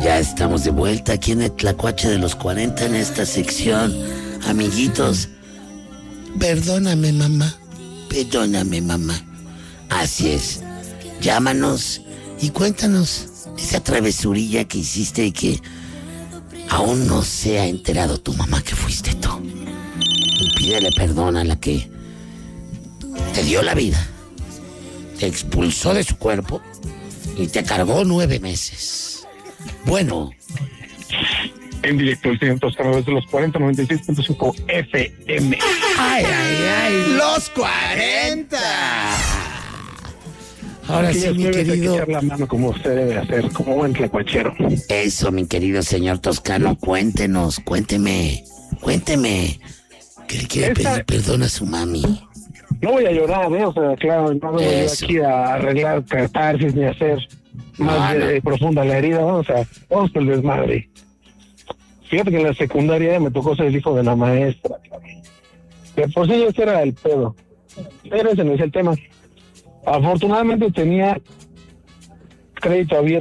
Ya estamos de vuelta aquí en el Tlacuache de los 40 en esta sección. Amiguitos, perdóname mamá, Así es, llámanos y cuéntanos esa travesurilla que hiciste y que aún no se ha enterado tu mamá que fuiste tú. Y pídele perdón a la que te dio la vida, te expulsó de su cuerpo y te cargó 9 meses. Bueno. En directo, el señor Toscano desde los 40, 96.5 FM. ¡Ay! ¡Los 40! Ahora sí, mi querido. Hay que echar la mano como usted debe hacer, como buen tlacuachero. Eso, mi querido señor Toscano, cuénteme. Que le quiere pedir perdón a su mami. No voy a llorar, o sea, claro, no me voy aquí a arreglar catarsis ni a hacer más profunda la herida, ¿no? O sea, vamos por el desmadre. Fíjate que en la secundaria me tocó ser el hijo de la maestra, que por sí ese era el pedo, pero ese no es el tema. Afortunadamente tenía crédito abierto